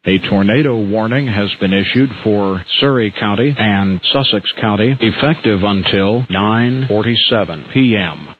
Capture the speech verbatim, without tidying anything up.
A tornado warning has been issued for Surrey County and Sussex County, effective until nine forty-seven p.m.